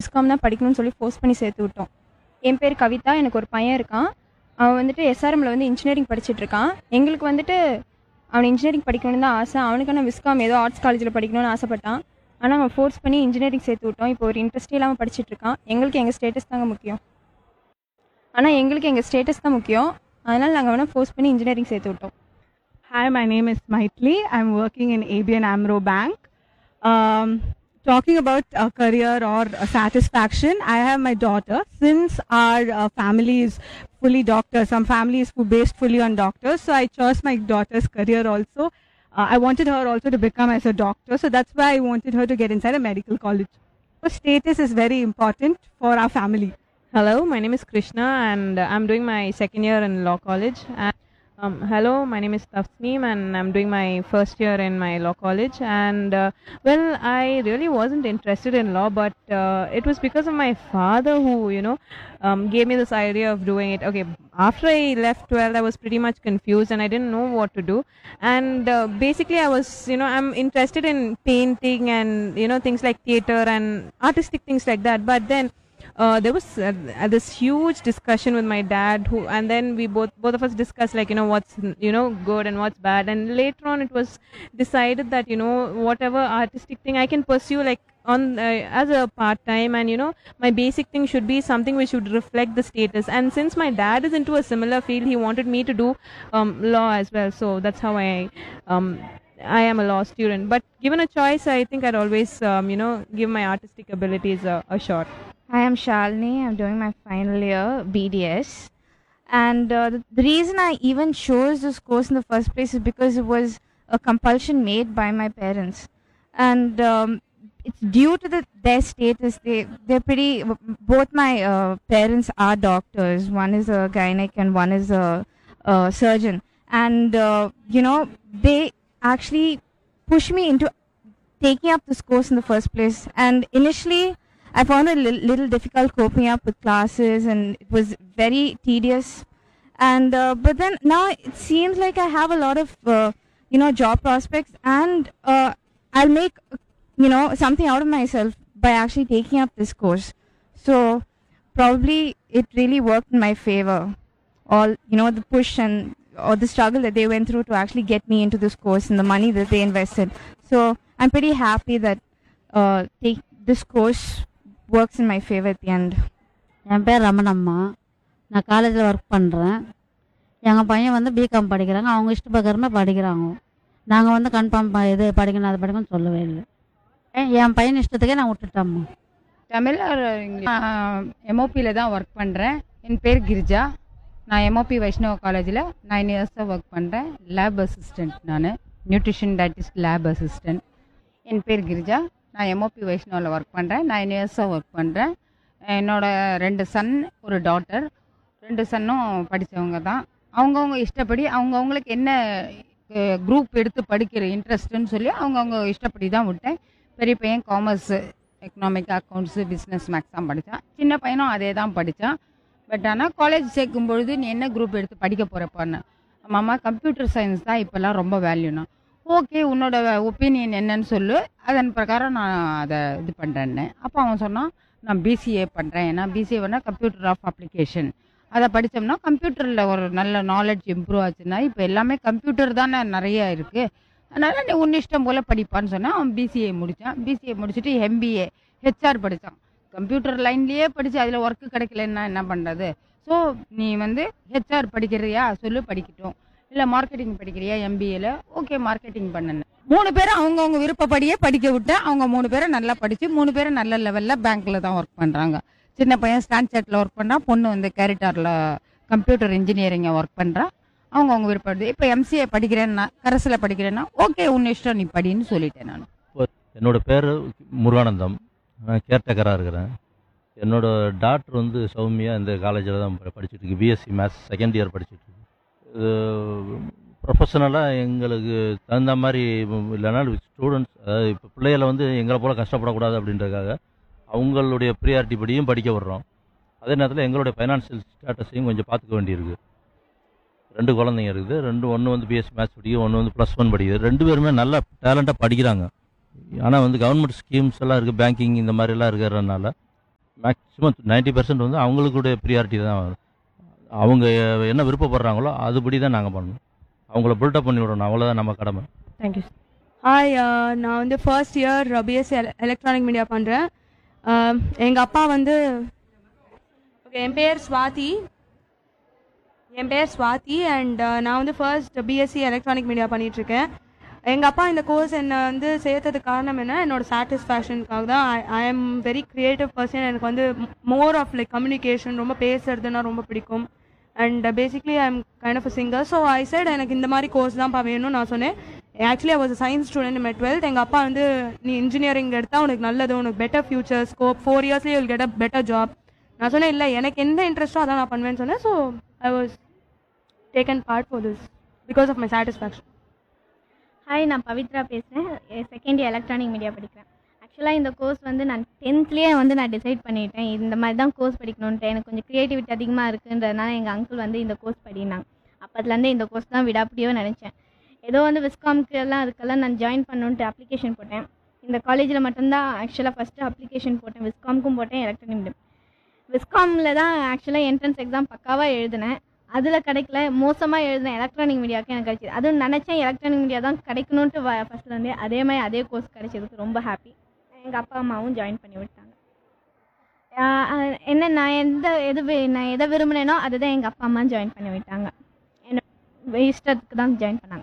Viscom தான் படிக்கணும்னு சொல்லி ஃபோர்ஸ் பண்ணி சேர்த்து விட்டோம். என் பேர் கவிதா. எனக்கு ஒரு பையன் இருக்கான். அவன் வந்துட்டு எஸ்ஆர்எம்மில் வந்து இன்ஜினியரிங் படிச்சுட்ருக்கான். எங்களுக்கு வந்துட்டு அவன் இன்ஜினியரிங் படிக்கணும்னு தான் ஆசை. அவனுக்கான விஸ்காம் ஏதோ ஆர்ட்ஸ் காலேஜில் படிக்கணும்னு ஆசைப்பட்டான். ஆனால் அவன் ஃபோர்ஸ் பண்ணி இன்ஜினியரிங் சேர்த்து விட்டோம். இப்போ ஒரு இன்ட்ரெஸ்டே இல்லாமல் படிச்சுட்ருக்கான். எங்களுக்கு எங்கள் ஸ்டேட்டஸ் தாங்க முக்கியம். எங்களுக்கு எங்கள் ஸ்டேட்டஸ் தான் முக்கியம். அதனால் நாங்கள் வேணால் ஃபோர்ஸ் பண்ணி இன்ஜினியரிங் சேர்த்து விட்டோம். Hi, my name is Maitli. I'm working in ABN AMRO Bank. Um, Talking about a career or a satisfaction, I have my daughter. Since our family is fully doctors, some family is based fully on doctors, so I chose my daughter's career also. I wanted her also to become as a doctor, so that's why I wanted her to get inside a medical college. So status is very important for our family. Hello, my name is Krishna and I'm doing my second year in law college. Hello, my name is Tafsneem and I'm doing my first year in my law college. And well, I really wasn't interested in law, but it was because of my father who, gave me this idea of doing it. Okay, after I left 12th, I was pretty much confused and I didn't know what to do. And basically, I was, I'm interested in painting and, things like theater and artistic things like that. But then there was this huge discussion with my dad and then we both of us discussed like what's good and what's bad, and later on it was decided that whatever artistic thing I can pursue like on as a part time, and my basic thing should be something which should reflect the status. And since my dad is into a similar field, he wanted me to do law as well, so that's how I am a law student. But given a choice, I think I'd always give my artistic abilities a shot. I am Shalini. I'm doing my final year BDS. And the reason I even chose this course in the first place is because it was a compulsion made by my parents. And it's due to their status. They're pretty, both my parents are doctors. One is a gynec and one is a surgeon. And, they actually pushed me into taking up this course in the first place. And initially, I found it a little difficult coping up with classes, and it was very tedious. And but then now it seems like I have a lot of job prospects, and I'll make something out of myself by actually taking up this course. So probably it really worked in my favor. All the push and or the struggle that they went through to actually get me into this course and the money that they invested. So I'm pretty happy that this course works in my favor at the end. என் பேர் ரமணம்மா. நான் காலேஜில் work பண்ணுறேன். எங்கள் பையன் வந்து BCom படிக்கிறாங்க. அவங்க இஷ்ட பிரகாரமே படிக்கிறாங்க. நாங்கள் வந்து கன்ஃபார்ம் இது படிக்கணும் அது படிக்கணும்னு சொல்லவே இல்லை. என் பையன் இஷ்டத்துக்கே நான் விட்டுட்டேம்மா. தமிழ் எம்ஓபியில் தான் ஒர்க் பண்ணுறேன். என் பேர் கிரிஜா. நான் எம்ஓபி வைஷ்ணவ காலேஜில் 9 இயர்ஸாக ஒர்க் பண்ணுறேன். Lab assistant. நான் நியூட்ரிஷன் டயட்டிஸ்ட் லேப் அசிஸ்டண்ட். என் பேர் கிரிஜா. நான் எம்ஓபி வைஷ்ணவில் ஒர்க் பண்ணுறேன். 9 இயர்ஸாக ஒர்க் பண்ணுறேன். என்னோடய 2 சன் ஒரு டாட்டர். 2 சன்னும் படித்தவங்க தான். அவங்கவுங்க இஷ்டப்படி அவங்கவுங்களுக்கு என்ன குரூப் எடுத்து படிக்கிற இன்ட்ரெஸ்ட்டுன்னு சொல்லி அவங்கவுங்க இஷ்டப்படி தான் விட்டேன். பெரிய பையன் commerce, economic, accounts, business, maths தான் படித்தான். சின்ன பையனும் அதே தான் படித்தான். பட் ஆனால் காலேஜ் சேர்க்கும் பொழுது நீ என்ன குரூப் எடுத்து படிக்க போகிறப்பான்னு, மாமா கம்ப்யூட்டர் சயின்ஸ் தான் இப்போல்லாம் ரொம்ப வேல்யூனா. ஓகே, உன்னோட ஒப்பீனியன் என்னன்னு சொல்லு, அதன் பிரகாரம் நான் அதை இது பண்ணுறேன்னு. அப்போ அவன் சொன்னான் நான் பிசிஏ பண்ணுறேன். ஏன்னா பிசிஏ பண்ணால் கம்ப்யூட்டர் ஆஃப் அப்ளிகேஷன், அதை படித்தோம்னா கம்ப்யூட்டரில் ஒரு நல்ல நாலேஜ் இம்ப்ரூவ் ஆச்சுன்னா இப்போ எல்லாமே கம்ப்யூட்டர் தானே நிறைய இருக்குது, அதனால் நீ உன் இஷ்டம் போல் படிப்பான்னு சொன்னால் அவன் பிசிஏ முடித்தான். பிசிஏ முடிச்சுட்டு எம்பிஏ ஹெச்ஆர் படித்தான். கம்ப்யூட்டர் லைன்லேயே படித்து அதில் ஒர்க்கு கிடைக்கலன்னா என்ன பண்ணுறது? ஸோ நீ வந்து ஹெச்ஆர் படிக்கிறியா சொல்லு, படிக்கட்டும். இல்லை மார்க்கெட்டிங் படிக்கிறியா எம்பிஏல, ஓகே மார்க்கெட்டிங் பண்ணுன்னு. 3 பேரும் அவங்கவுங்க விருப்பப்படியே படிக்க விட்டேன். அவங்க 3 பேரும் நல்லா படித்து 3 பேரும் நல்ல லெவலில் பேங்க்கில் தான் ஒர்க் பண்ணுறாங்க. சின்ன பையன் ஸ்டான்செட்டில் ஒர்க் பண்ணுறான், பொண்ணு வந்து கேரிட்டாரில் கம்ப்யூட்டர் இன்ஜினியரிங்கை ஒர்க் பண்ணுறான். அவங்கவுங்க விருப்பப்படுது. இப்போ எம்சிஏ படிக்கிறேன்னா கரஸில் படிக்கிறேன்னா ஓகே உன் இஷ்டம் நீ படின்னு சொல்லிட்டேன் நான். என்னோட பேர் முருகானந்தம். நான் கேர்டேக்கராக இருக்கிறேன். என்னோடய டாக்டர் வந்து சௌமியா இந்த காலேஜில் தான் படிச்சுட்டு இருக்கு. பிஎஸ்சி மேத்ஸ் செகண்ட் இயர் படிச்சுட்டு இருக்கு. இது ப்ரொஃபஷனலாக எங்களுக்கு தகுந்த மாதிரி இல்லைனாலும் ஸ்டூடெண்ட்ஸ், அதாவது இப்போ பிள்ளைகளை வந்து எங்களை போல் கஷ்டப்படக்கூடாது அப்படின்றதுக்காக அவங்களுடைய ப்ரியாரிட்டி படியும் படிக்க விடுறோம். அதே நேரத்தில் எங்களுடைய ஃபைனான்சியல் ஸ்டேட்டஸையும் கொஞ்சம் பார்த்துக்க வேண்டியிருக்கு. 2 குழந்தைங்க இருக்குது. ஒன்று வந்து பிஎஸ்சி மேத்ஸ் படிக்குது, ஒன்று வந்து +1 படிக்குது. 2 பேருமே நல்லா டேலண்ட்டாக படிக்கிறாங்க. ஆனால் வந்து கவர்மெண்ட் ஸ்கீம்ஸ் எல்லாம் இருக்குது, பேங்கிங் இந்த மாதிரிலாம் இருக்கிறதுனால மேக்ஸிமம் 90% வந்து அவங்களுக்குடைய ப்ரியாரிட்டி தான். அவங்க என்ன விருப்பப்படுறாங்களோ அதுபடி தான் நாங்கள் பண்ணணும். அவங்கள பில்டப் பண்ணி விடணும், அவ்வளோதான் நம்ம கடமை. தேங்க்யூ. ஹாய், நான் வந்து first year BSc electronic media பண்ணுறேன். எங்கள் அப்பா வந்து என் பேர் ஸ்வாதி அண்ட் நான் வந்து ஃபர்ஸ்ட் பிஎஸ்சி எலக்ட்ரானிக் மீடியா பண்ணிகிட்ருக்கேன். எங்கள் அப்பா இந்த கோர்ஸ் என்னை வந்து சேர்த்ததுக்கு காரணம் என்ன, என்னோட சாட்டிஸ்ஃபேக்ஷனுக்காக தான். I am very creative person. எனக்கு வந்து மோர் ஆஃப் லைக் கம்யூனிகேஷன், ரொம்ப பேசுறதுன்னா ரொம்ப பிடிக்கும். And basically I am kind of a singer. So I said எனக்கு இந்த மாதிரி கோர்ஸ் தான்ப்பா வேணும்னு நான் சொன்னேன். Actually I was a science student my 12th. எங்கள் அப்பா வந்து நீ இன்ஜினியரிங் எடுத்தால் உனக்கு நல்லது, உனக்கு better future scope, 4 இயர்ஸ்லேயே will get a better job. நான் சொன்னேன் இல்லை, எனக்கு எந்த இன்ட்ரெஸ்ட்டோ அதான் நான் பண்ணுவேன்னு சொன்னேன். So I was taken part for this because of my satisfaction. Hi, நான் பவித்ரா பேசுகிறேன். செகண்ட் இயர் எலக்ட்ரானிக் மீடியா படிக்கிறேன். ஆக்சுவலாக இந்த கோர்ஸ் வந்து நான் 10th வந்து நான் டிசைட் பண்ணிட்டேன் இந்த மாதிரி தான் கோர்ஸ் படிக்கணுன்ட்டு. எனக்கு கொஞ்சம் க்ரியேட்டிவிட்டி அதிகமாக இருக்குன்றதுனால எங்கள் அங்கிள் வந்து இந்த கோர்ஸ் படினாங்க. அப்போதுலேருந்து இந்த கோர்ஸ் தான் விடாப்படியோ நினச்சேன். ஏதோ வந்து விஸ்காம்க்கு எல்லாம் அதுக்கெல்லாம் நான் ஜாயின் பண்ணணுன்ட்டு அப்ளிகேஷன் போட்டேன். இந்த காலேஜில் மட்டும்தான் ஆக்சுவலாக ஃபஸ்ட்டு அப்ளிகேஷன் போட்டேன். விஸ்காம்க்கும் போட்டேன், எலக்ட்ரானிக் மீடியம். விஸ்காமில் தான் ஆக்சுவலாக என்ட்ரன்ஸ் எக்ஸாம் பக்காவாக எழுதினேன். அதில் கிடைக்கல, மோசமாக எழுதினேன். எலக்ட்ரானிக் மீடியாவுக்கு எனக்கு கிடைச்சிது. அதுவும் நினச்சேன் எலக்ட்ரானிக் மீடியா தான் கிடைக்கணுன்ட்டு ஃபஸ்ட்லேருந்தே. அதே மாதிரி அதே கோர்ஸ் கிடைச்சதுக்கு ரொம்ப ஹாப்பி. எங்கள் அப்பா அம்மாவும் ஜாயின் பண்ணி விட்டாங்க. என்ன நான் எதை விரும்பினேனோ அதுதான் எங்கள் அப்பா அம்மா ஜாயின் பண்ணி விட்டாங்க. என்ன இஷ்டத்துக்கு தான் ஜாயின் பண்ணாங்க.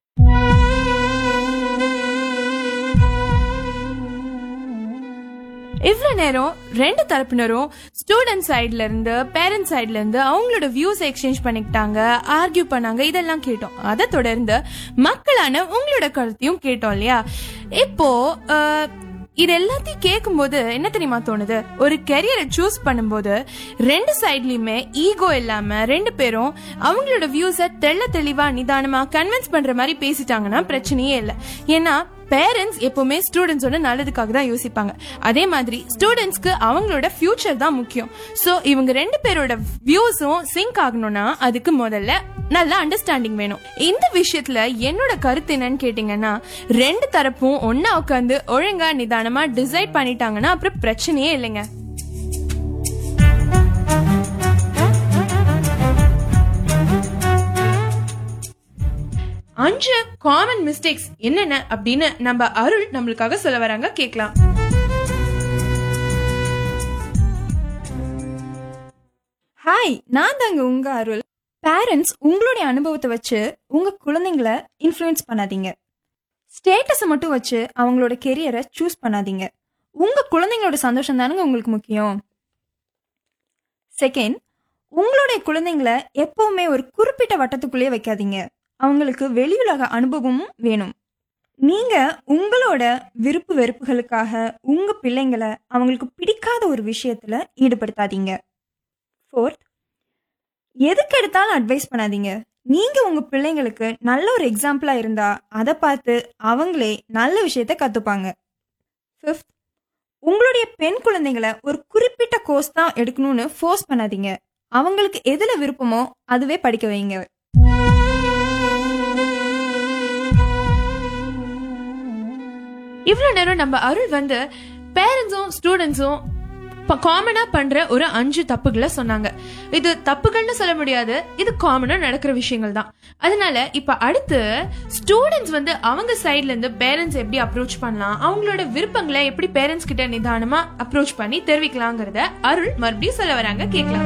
இவ்வளோ நேரம் ரெண்டு தரப்பினரும் ஸ்டூடெண்ட் சைட்ல இருந்து பேரண்ட் சைட்ல இருந்து அவங்களோட வியூஸ் எக்ஸ்சேஞ்ச் பண்ணிக்கிட்டாங்க, ஆர்கியூ பண்ணாங்க, இதெல்லாம் கேட்டோம். அதை தொடர்ந்து மக்களான உங்களோட கருத்தையும் கேட்டோம் இல்லையா? இப்போ இது எல்லாத்தையும் கேட்கும்போது என்ன தெரியுமா தோணுது, ஒரு கெரியரை சூஸ் பண்ணும்போது ரெண்டு சைட்லயுமே ஈகோ இல்லாம ரெண்டு பேரும் அவங்களோட வியூஸை தெளிவா நிதானமா கன்வின்ஸ் பண்ற மாதிரி பேசிட்டாங்கன்னா பிரச்சனையே இல்லை. ஏன்னா பேரண்ட்ஸ் எப்பவுமே ஸ்டூடெண்ட்ஸோட நல்லதுக்காக தான் யோசிப்பாங்க. அதே மாதிரி ஸ்டூடெண்ட்ஸ்க்கு அவங்களோட ஃபியூச்சர் தான் முக்கியம். ஸோ இவங்க ரெண்டு பேரோட வியூஸும் சிங்க் ஆகணும்னா அதுக்கு முதல்ல நல்ல அண்டர்ஸ்டாண்டிங் வேணும். இந்த விஷயத்துல என்னோட கருத்து என்னன்னு கேட்டீங்கன்னா, ரெண்டு தரப்பும் ஒன்னா உட்காந்து ஒழுங்கா நிதானமா டிசைட் பண்ணிட்டாங்கன்னா அப்புறம் பிரச்சனையே இல்லைங்க. அஞ்சு காமன் மிஸ்டேக்ஸ் என்னென்ன அப்படின்னு நம்ம அருள் நம்மளுக்காக சொல்ல வராங்க, கேட்கலாம். ஹாய், நான் தாங்க உங்க அருள். பேரண்ட்ஸ் உங்களுடைய அனுபவத்தை வச்சு உங்க குழந்தைங்களை இன்ஃப்ளூயன்ஸ் பண்ணாதீங்க. ஸ்டேட்டஸை மட்டும் வச்சு அவங்களோட கெரியரை சூஸ் பண்ணாதீங்க. உங்க குழந்தைங்களோட சந்தோஷம் தானுங்க உங்களுக்கு முக்கியம். செகண்ட், உங்களுடைய குழந்தைங்களை எப்பவுமே ஒரு குறிப்பிட்ட வட்டத்துக்குள்ளேயே வைக்காதீங்க. அவங்களுக்கு வெளியுலக அனுபவமும் வேணும். நீங்க உங்களோட விருப்பு வெறுப்புகளுக்காக உங்க பிள்ளைங்களை அவங்களுக்கு பிடிக்காத ஒரு விஷயத்துல ஈடுபடுத்தாதீங்க. ஃபோர்த், எதுக்கு எடுத்தாலும் அட்வைஸ் பண்ணாதீங்க. நீங்க உங்க பிள்ளைங்களுக்கு நல்ல ஒரு எக்ஸாம்பிளா இருந்தா அதை பார்த்து அவங்களே நல்ல விஷயத்த கத்துப்பாங்க. ஃபிஃப்த், உங்களுடைய பெண் குழந்தைங்களை ஒரு குறிப்பிட்ட கோர்ஸ் தான் எடுக்கணும்னு ஃபோர்ஸ் பண்ணாதீங்க. அவங்களுக்கு எதுல விருப்பமோ அதுவே படிக்க வைங்க. இவ்வளவு நேரம் நம்ம அருள் வந்து பேரண்ட்ஸும் ஸ்டூடெண்ட்ஸும் காமனா பண்ற ஒரு 5 தப்புகளை சொன்னாங்க. இது தப்புகள்னு சொல்ல முடியாது, இது காமனா நடக்கிற விஷயங்கள் தான். அதனால இப்ப அடுத்து ஸ்டூடெண்ட்ஸ் வந்து அவங்க சைட்ல இருந்து பேரண்ட்ஸ் எப்படி அப்ரோச் பண்ணலாம், அவங்களோட விருப்பங்களை எப்படி பேரண்ட்ஸ் கிட்ட நிதானமா அப்ரோச் பண்ணி தெரிவிக்கலாங்கிறத அருள் மறுபடியும் சொல்ல வராங்க, கேட்கலாம்.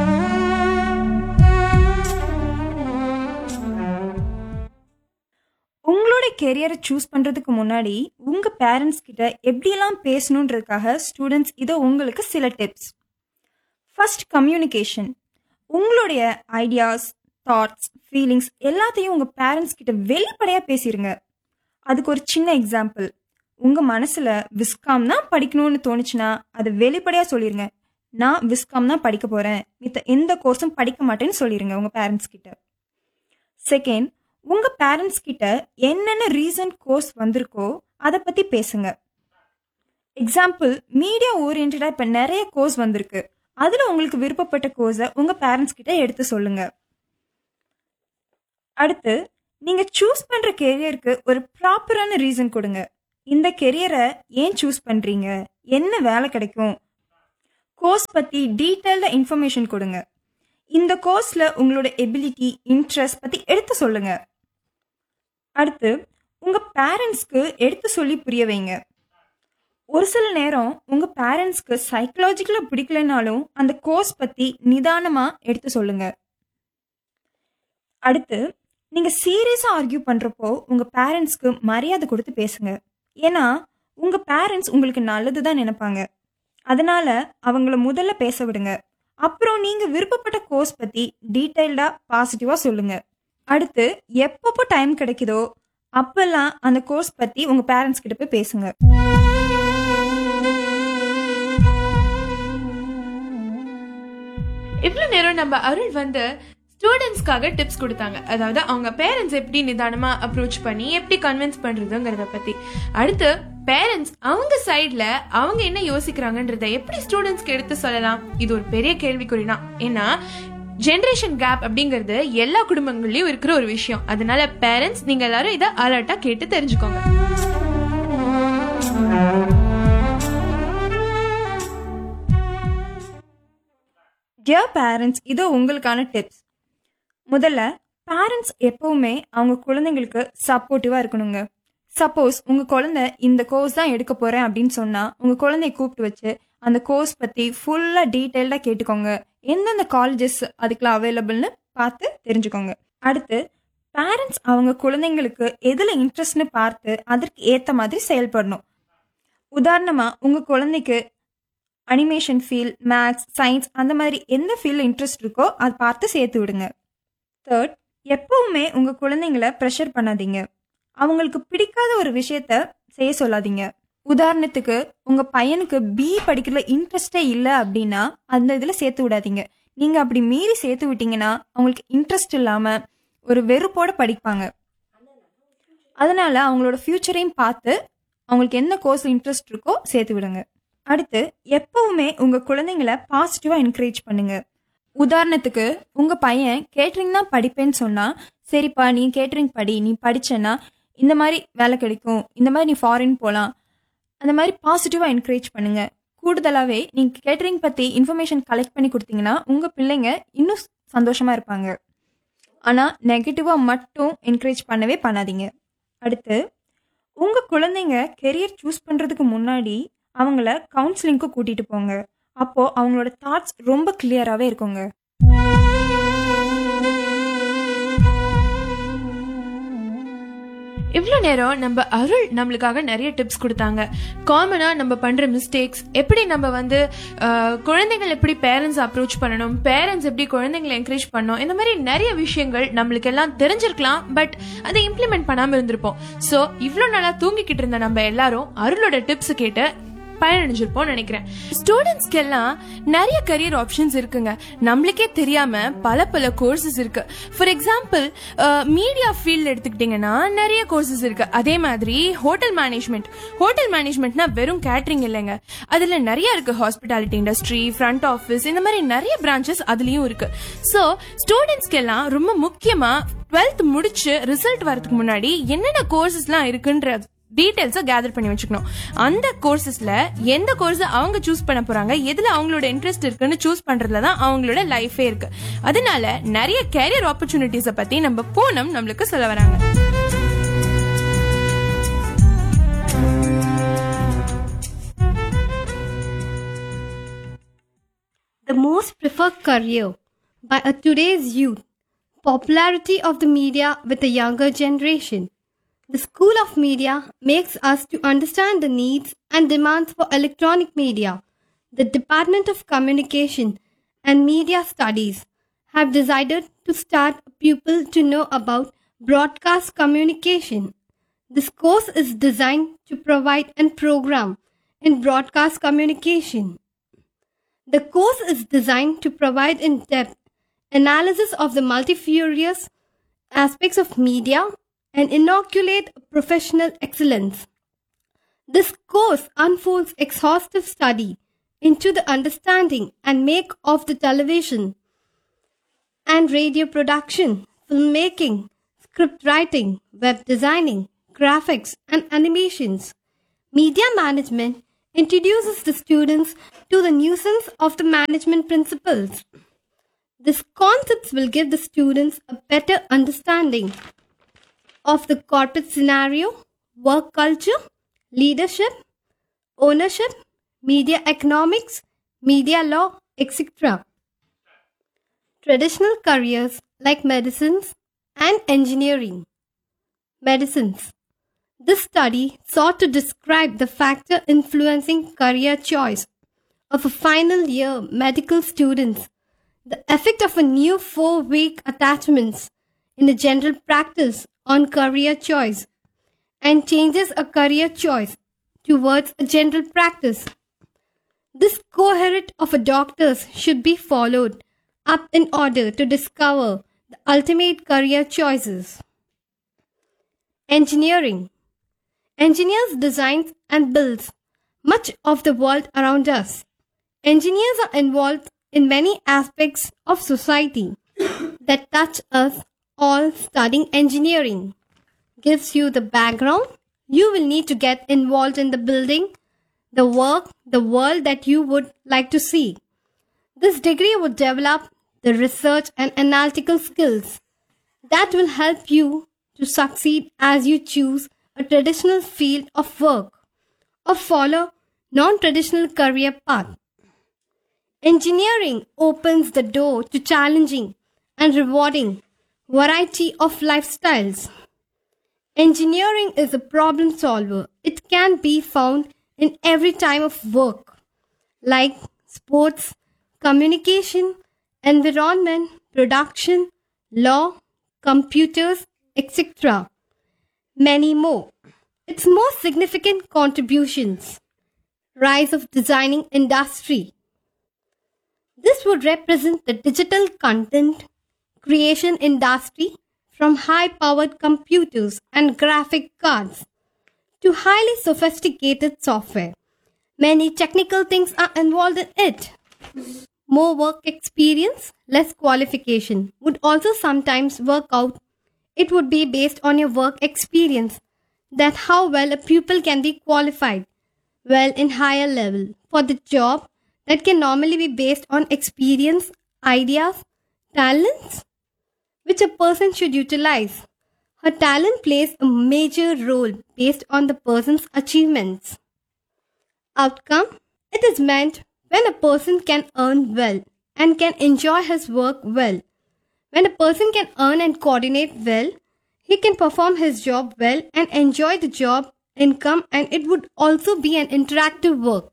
உங்களுடைய கெரியரை சூஸ் பண்ணுறதுக்கு முன்னாடி உங்கள் பேரண்ட்ஸ் கிட்ட எப்படியெல்லாம் பேசணுன்றதுக்காக ஸ்டூடெண்ட்ஸ் இதை உங்களுக்கு சில டிப்ஸ். First, communication. உங்களுடைய ஐடியாஸ், தாட்ஸ், ஃபீலிங்ஸ் எல்லாத்தையும் உங்கள் பேரண்ட்ஸ் கிட்ட வெளிப்படையாக பேசிடுங்க. அதுக்கு ஒரு சின்ன எக்ஸாம்பிள், உங்கள் மனசில் விஸ்காம் தான் படிக்கணும்னு தோணுச்சுன்னா அதை வெளிப்படையாக சொல்லிடுங்க. நான் விஸ்காம் தான் படிக்க போகிறேன், மித்த எந்த கோர்ஸும் படிக்க மாட்டேன்னு சொல்லிடுங்க உங்கள் பேரண்ட்ஸ் கிட்ட. செகண்ட், உங்க பேரண்ட்ஸ் கிட்ட என்னென்ன ரீசன் கோர்ஸ் வந்திருக்கோ அதை பத்தி பேசுங்க. எக்ஸாம்பிள், மீடியா ஓரியன்டா இப்ப நிறைய கோர்ஸ் வந்திருக்கு, அதுல உங்களுக்கு விருப்பப்பட்ட கோர்ஸை உங்க பேரண்ட்ஸ் கிட்ட எடுத்து சொல்லுங்க. அடுத்து, நீங்க சூஸ் பண்ற கெரியருக்கு ஒரு ப்ராப்பரான ரீசன் கொடுங்க. இந்த கெரியரை ஏன் சூஸ் பண்றீங்க, என்ன வேலை கிடைக்கும், கோர்ஸ் பற்றி டீட்டெயில்டாக இன்ஃபர்மேஷன் கொடுங்க. இந்த கோர்ஸில் உங்களோட எபிலிட்டி, இன்ட்ரெஸ்ட் பற்றி எடுத்து சொல்லுங்க. அடுத்து உங்கள் பேரண்ட்ஸ்க்கு எடுத்து சொல்லி புரிய வைங்க. ஒரு சில நேரம் உங்கள் பேரண்ட்ஸ்க்கு சைக்கலாஜிக்கலாக பிடிக்கலைனாலும் அந்த கோர்ஸ் பற்றி நிதானமாக எடுத்து சொல்லுங்க. அடுத்து நீங்கள் சீரியஸாக ஆர்கியூ பண்ணுறப்போ உங்கள் பேரண்ட்ஸ்க்கு மரியாதை கொடுத்து பேசுங்க. ஏன்னா உங்கள் பேரண்ட்ஸ் உங்களுக்கு நல்லது தான் நினைப்பாங்க. அதனால் அவங்கள முதல்ல பேச விடுங்க. அப்புறம் நீங்கள் விருப்பப்பட்ட கோர்ஸ் பற்றி டீட்டெயில்டாக பாசிட்டிவாக சொல்லுங்கள். அடுத்து எப்பப்போ டைம் கிடைக்குதோ அப்போல்லாம் அந்த கோர்ஸ் பற்றி உங்கள் பேரண்ட்ஸ் கிட்ட போய் பேசுங்க. இவ்வளோ நேரம் நம்ம அருள் வந்து ஸ்டூடெண்ட்ஸ்க்காக டிப்ஸ் கொடுத்தாங்க. அதாவது அவங்க பேரண்ட்ஸ் எப்படி நிதானமாக அப்ரோச் பண்ணி எப்படி கன்வின்ஸ் பண்ணுறதுங்கிறத பற்றி. அடுத்து பேரண்ட்ஸ் அவங்க சைடில் அவங்க என்ன யோசிக்கிறாங்கன்றத எப்படி ஸ்டூடெண்ட்ஸ்க்கு எடுத்து சொல்லலாம், இது ஒரு பெரிய கேள்விக்குறிதான். ஏன்னா ஜென்ரேஷன் கேப் அப்படிங்கிறது எல்லா குடும்பங்கள்லையும் இருக்கிற ஒரு விஷயம். அதனால பேரண்ட்ஸ் நீங்கள் எல்லாரும் இதை அலர்ட்டாக கேட்டு தெரிஞ்சுக்கோங்க. டியர் பேரண்ட்ஸ், இதோ உங்களுக்கான டிப்ஸ். முதல்ல பேரண்ட்ஸ் எப்பவுமே அவங்க குழந்தைங்களுக்கு சப்போர்ட்டிவாக இருக்கணுங்க. சப்போஸ் உங்கள் குழந்தை இந்த கோர்ஸ் தான் எடுக்க போகிறேன் அப்படின்னு சொன்னால் உங்கள் குழந்தைய கூப்பிட்டு வச்சு அந்த கோர்ஸ் பற்றி ஃபுல்லாக டீட்டெயில்டாக கேட்டுக்கோங்க. எந்தெந்த காலேஜஸ் அதுக்கெலாம் அவைலபிள்னு பார்த்து தெரிஞ்சுக்கோங்க. அடுத்து பேரண்ட்ஸ் அவங்க குழந்தைங்களுக்கு எதில் இன்ட்ரெஸ்ட்னு பார்த்து அதற்கு ஏற்ற மாதிரி செயல்படணும். உதாரணமாக உங்கள் குழந்தைக்கு அனிமேஷன் ஃபீல்ட், மேக்ஸ், சயின்ஸ் அந்த மாதிரி எந்த ஃபீல்டில் இன்ட்ரெஸ்ட் இருக்கோ அதை பார்த்து சேர்த்து விடுங்க. தேர்ட், எப்பவுமே உங்கள் குழந்தைங்கள ப்ரெஷர் பண்ணாதீங்க. அவங்களுக்கு பிடிக்காத ஒரு விஷயத்த செய்ய சொல்லாதீங்க. உதாரணத்துக்கு உங்கள் பையனுக்கு பிஇ படிக்கிறதுல இன்ட்ரெஸ்டே இல்லை அப்படின்னா அந்த இதில் சேர்த்து விடாதீங்க. நீங்கள் அப்படி மீறி சேர்த்து விட்டீங்கன்னா அவங்களுக்கு இன்ட்ரெஸ்ட் இல்லாமல் ஒரு வெறுப்போடு படிப்பாங்க. அதனால் அவங்களோட ஃப்யூச்சரையும் பார்த்து அவங்களுக்கு எந்த கோர்ஸ் இன்ட்ரெஸ்ட் இருக்கோ சேர்த்து விடுங்க. அடுத்து எப்பவுமே உங்கள் குழந்தைங்கள பாசிட்டிவாக என்கரேஜ் பண்ணுங்க. உதாரணத்துக்கு உங்கள் பையன் கேட்ரிங் தான் படிப்பேன்னு சொன்னால், சரிப்பா நீ கேட்ரிங் படி, நீ படிச்சேன்னா இந்த மாதிரி வேலை கிடைக்கும், இந்த மாதிரி நீ ஃபாரின் போகலாம், அந்த மாதிரி பாசிட்டிவாக என்கரேஜ் பண்ணுங்க. கூடுதலாகவே நீங்கள் கேட்ரிங் பற்றி இன்ஃபர்மேஷன் கலெக்ட் பண்ணி கொடுத்தீங்கன்னா உங்கள் பிள்ளைங்க இன்னும் சந்தோஷமாக இருப்பாங்க. ஆனால் நெகட்டிவாக மட்டும் என்கரேஜ் பண்ணவே பண்ணாதீங்க. அடுத்து உங்கள் குழந்தைங்க கெரியர் சூஸ் பண்ணுறதுக்கு முன்னாடி அவங்கள கவுன்சிலிங்க்கு கூட்டிகிட்டு போங்க. அப்போது அவங்களோட தாட்ஸ் ரொம்ப கிளியராகவே இருக்குங்க. இவ்வளோ நேரம் நம்ம அருள் நம்மளுக்காக நிறைய டிப்ஸ் கொடுத்தாங்க. காமனாக நம்ம பண்ணுற மிஸ்டேக்ஸ், எப்படி நம்ம வந்து குழந்தைகள் எப்படி பேரண்ட்ஸ் அப்ரோச் பண்ணணும், பேரண்ட்ஸ் எப்படி குழந்தைங்களை என்கரேஜ் பண்ணணும், இந்த மாதிரி நிறைய விஷயங்கள் நம்மளுக்கு எல்லாம் தெரிஞ்சிருக்கலாம். பட் அதை இம்ப்ளிமெண்ட் பண்ணாமல் இருந்திருப்போம். ஸோ இவ்வளோ நாளாக தூங்கிக்கிட்டு இருந்த நம்ம எல்லாரும் அருளோட டிப்ஸ் கேட்டு பயனடைஞ்சிருப்போம் நினைக்கிறேன். ஸ்டூடெண்ட்ஸ்க்கு எல்லாம் நிறைய கரியர் ஆப்ஷன்ஸ் இருக்குங்க. நம்மளுக்கே தெரியாம பல கோர்சஸ் இருக்கு. ஃபார் எக்ஸாம்பிள் மீடியா ஃபீல்ட் எடுத்துக்கிட்டீங்கன்னா நிறைய கோர்சஸ் இருக்கு. அதே மாதிரி ஹோட்டல் மேனேஜ்மெண்ட்னா வெறும் கேட்டரிங் இல்லைங்க, அதுல நிறைய இருக்கு. ஹாஸ்பிட்டாலிட்டி இண்டஸ்ட்ரி, ஃப்ரண்ட் ஆஃபீஸ், இந்த மாதிரி நிறைய பிரான்ச்சஸ் அதுலயும் இருக்கு. ஸோ ஸ்டூடெண்ட்ஸ்க்கு எல்லாம் ரொம்ப முக்கியமா 12th முடிச்சு ரிசல்ட் வரதுக்கு முன்னாடி என்னென்ன கோர்சஸ்லாம் இருக்குன்ற டீடைல்ஸை கேதர் பண்ணி வச்சுக்கணும். அந்த கோர்சஸ்ல எந்த கோர்ஸ் அவங்க சூஸ் பண்ண போறாங்க, எதுல அவங்களோட இன்ட்ரெஸ்ட் இருக்குன்னு சூஸ் பண்றதுல தான் அவங்களோட லைஃபே இருக்கு. அதனால நிறைய கேரியர் ஆப்பர்ச்சுனிட்டிஸை பத்தி நம்ம பூனம் நம்மளுக்கு சொல்ல வராங்க. The most preferred career by today's youth. Popularity of the media with the younger generation. The School of Media makes us to understand the needs and demands for electronic media. The Department of Communication and Media Studies have decided to start pupils to know about broadcast communication. This course is designed to provide a program in broadcast communication. The course is designed to provide in-depth analysis of the multifarious aspects of media and inoculate professional excellence. This course unfolds exhaustive study into the understanding and make of the television and radio production, filmmaking, script writing, web designing, graphics and animations, media management, introduces the students to the nuisance of the management principles. These concepts will give the students a better understanding of the corporate scenario, work culture, leadership, ownership, media economics, media law, etc. Traditional careers like medicines and engineering. Medicines. This study sought to describe the factor influencing career choice of a final year medical students, the effect of a new 4-week attachments in a general practice on career choice, and changes a career choice towards a general practice. This cohort of a doctors should be followed up in order to discover the ultimate career choices. Engineering. Engineers design and build much of the world around us. Engineers are involved in many aspects of society that touch us all. Studying engineering gives you the background you will need to get involved in the building, the work, the world that you would like to see. This degree would develop the research and analytical skills that will help you to succeed as you choose a traditional field of work or follow non-traditional career path. Engineering opens the door to challenging and rewarding variety of lifestyles. Engineering is a problem solver. It can be found in every time of work, like sports, communication, environment, production, law, computers, etc. Many more. Its most significant contributions. Rise of designing industry. This would represent the digital content creation industry, from high-powered computers and graphic cards to highly sophisticated software. Many technical things are involved in it. More work experience, less qualification would also sometimes work out. It would be based on your work experience, that how well a pupil can be qualified well in higher level for the job that can normally be based on experience, ideas, talents, which a person should utilize. Her talent plays a major role based on the person's achievements. Outcome. It is meant when a person can earn well and can enjoy his work well. When a person can earn and coordinate well, he can perform his job well and enjoy the job income, and it would also be an interactive work.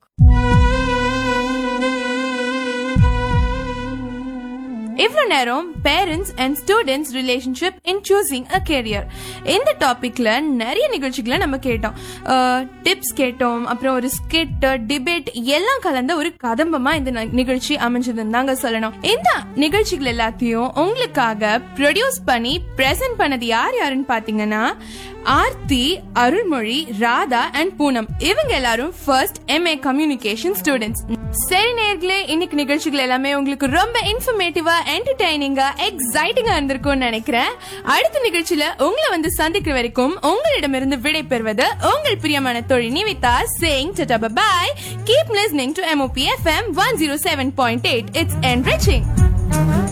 இவ்வளோ நேரம் parents and students relationship in choosing a career இந்த டாபிக்ல நிறைய நிகழ்ச்சிகளை நம்ம கேட்டோம். Tips கேட்டோம், அப்புறம் ஒரு ஸ்கிட், டிபேட் எல்லாம் கலந்த ஒரு கதம்பமா இந்த நிகழ்ச்சி அமைஞ்சதுன்னு தாங்க சொல்லணும். இந்த நிகழ்ச்சிகள் எல்லாத்தையும் உங்களுக்காக ப்ரொடியூஸ் பண்ணி பிரசன்ட் பண்ணது யாருன்னு பாத்தீங்கன்னா ஆர்த்தி, அருள்மொழி, ராதா அண்ட் பூனம். இவங்க எல்லாரும் ஃபர்ஸ்ட் MA கம்யூனிகேஷன் ஸ்டூடெண்ட்ஸ். சரி நேயர்களே, இன்னைக்கு நிகழ்ச்சிகள் எல்லாமே உங்களுக்கு ரொம்ப இன்ஃபர்மேட்டிவா, என்டர்டெய்னிங்கா, எக்ஸைட்டிங்கா இருந்திருக்கும்னு நினைக்கிறேன். அடுத்த நிகழ்ச்சியில உங்களை வந்து சந்திக்கிற வரைக்கும் உங்களிடமிருந்து விடை பெறுவது உங்கள் பிரியமான தோழி Nivitha, saying tata bye bye. Keep listening to MOP FM 107.8. It's enriching.